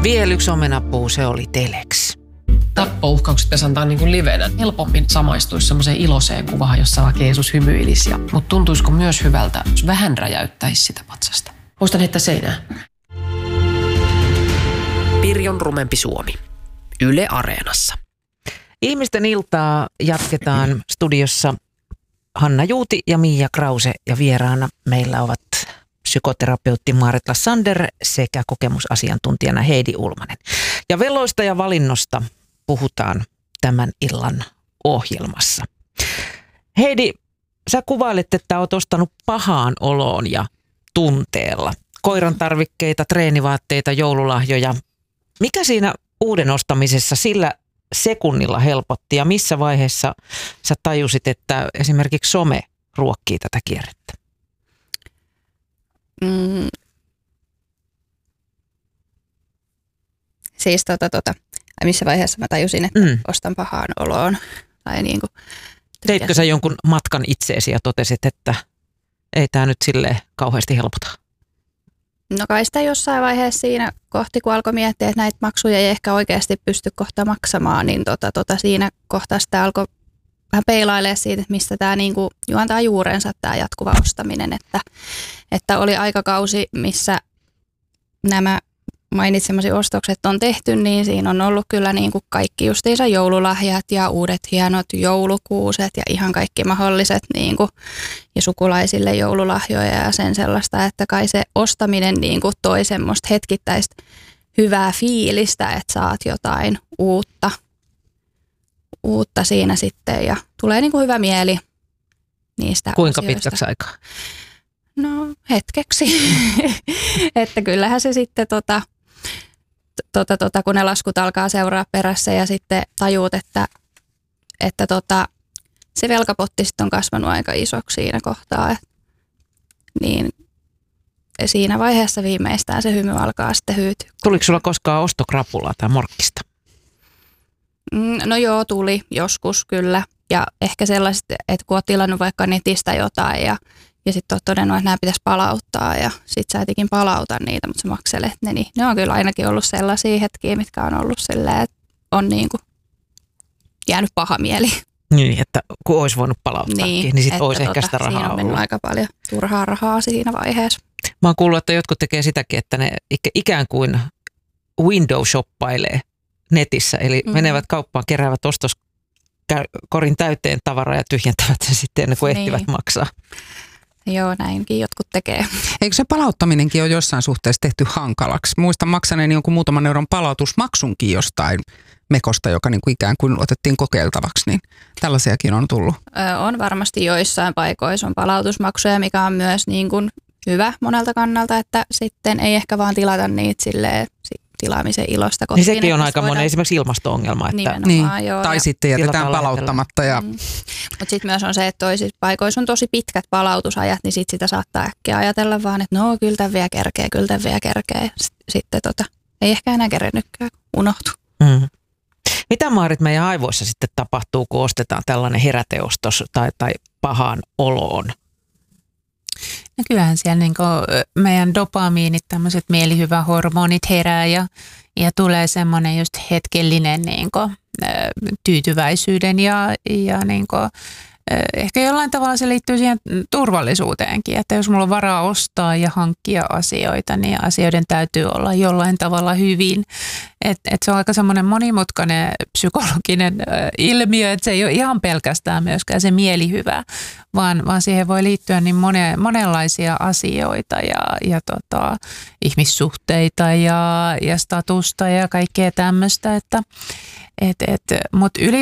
Vielä yksi omenapuu, se oli Telex. Tappouhkaukset pitäisi antaa niin kuin livenä. Helpommin samaistuisi semmoiseen iloiseen kuvaan, jossa vaikka Jeesus hymyilisi. Mutta tuntuisiko myös hyvältä, jos vähän räjäyttäisi sitä patsasta? Muistan heittää seinään. Pirjon rumempi Suomi. Yle Areenassa. Ihmisten iltaa jatketaan studiossa Hanna Juuti ja Mia Krause ja vieraana meillä ovat psykoterapeutti Maaret Lassander sekä kokemusasiantuntijana Heidi Ulmanen. Ja veloista ja valinnosta puhutaan tämän illan ohjelmassa. Heidi, sä kuvailet, että oot ostanut pahaan oloon ja tunteella. Koiran tarvikkeita, treenivaatteita, joululahjoja. Mikä siinä uuden ostamisessa sillä sekunnilla helpotti ja missä vaiheessa sä tajusit, että esimerkiksi some ruokkii tätä kierrettä? Siis missä vaiheessa mä tajusin, että ostan pahaan oloon. Tai niin kuin, teitkö sä jonkun matkan itseesi ja totesit, että ei tää nyt silleen kauheasti helpota? No kai sitä jossain vaiheessa siinä kohti, kun alkoi miettiä, että näitä maksuja ei ehkä oikeasti pysty kohta maksamaan, niin siinä kohtaa sitä alkoi vähän peilailemaan siitä, että mistä tämä niinku juontaa juurensa tämä jatkuva ostaminen. Että oli aikakausi, missä nämä mainitsemasi ostokset on tehty, niin siinä on ollut kyllä niin kuin kaikki justiinsa joululahjat ja uudet hienot joulukuuset ja ihan kaikki mahdolliset niin kuin, ja sukulaisille joululahjoja ja sen sellaista, että kai se ostaminen niin kuin toi semmoista hetkittäistä hyvää fiilistä, että saat jotain uutta siinä sitten ja tulee niin kuin hyvä mieli niistä Kuinka asioista. pitkäksi aikaa? No hetkeksi, että kyllähän se sitten kun ne laskut alkaa seuraa perässä ja sitten tajuut, että se velkapotti sitten on kasvanut aika isoksi siinä kohtaa, niin siinä vaiheessa viimeistään se hymy alkaa sitten hyytyä. Tuliko sulla koskaan ostokrapulaa tai morkkista? No joo, tuli joskus kyllä ja ehkä sellaiset, että kun olet tilannut vaikka netistä jotain ja sitten olet todennut, että nämä pitäisi palauttaa ja sitten sä etikin palauta niitä, mutta sä makselet ne. Niin ne on kyllä ainakin ollut sellaisia hetkiä, mitkä on ollut silleen, että on niin kuin jäänyt paha mieli. Niin, että kun olisi voinut palauttaakin, niin sitten olisi ehkä sitä rahaa siinä on mennyt ollut. aika paljon turhaa rahaa siinä vaiheessa. Mä oon kuullut, että jotkut tekee sitäkin, että ne ikään kuin window shoppailee netissä. Eli menevät kauppaan, keräävät ostoskorin täyteen tavaraa ja tyhjentävät sen sitten ennen kuin ehtivät maksaa. Joo, näinkin jotkut tekee. Eikö se palauttaminenkin ole jossain suhteessa tehty hankalaksi? Muistan maksaneeni jonkun muutaman euron palautusmaksunkin jostain mekosta, joka niin kuin ikään kuin otettiin kokeiltavaksi, niin tällaisiakin on tullut. On varmasti joissain paikoissa on palautusmaksuja, mikä on myös niin kuin hyvä monelta kannalta, että sitten ei ehkä vaan tilata niitä silleen tilaamisen ilosta kotiin. Niin sekin on aika monen esimerkiksi ilmasto-ongelma. Että niin. Tai sitten jätetään palauttamatta. Mutta sitten myös on se, että toisissa paikoissa on tosi pitkät palautusajat, niin sit sitä saattaa äkkiä ajatella vaan, että no kyllä tämän vielä kerkee. Sitten ei ehkä enää kerennytkään, unohtuu. Mitä Maarit meidän aivoissa sitten tapahtuu, kun ostetaan tällainen heräteostos tai pahaan oloon? No kyllähän siellä niin meidän dopamiinit, tämmöiset mielihyvähormonit herää ja tulee semmoinen just hetkellinen niin tyytyväisyyden ja niin ehkä jollain tavalla se liittyy siihen turvallisuuteenkin, että jos mulla on varaa ostaa ja hankkia asioita, niin asioiden täytyy olla jollain tavalla hyvin. Et se on aika semmoinen monimutkainen psykologinen ilmiö, että se ei ole ihan pelkästään myöskään se mielihyvä, vaan siihen voi liittyä niin monenlaisia asioita ja ihmissuhteita ja statusta ja kaikkea tämmöistä, mutta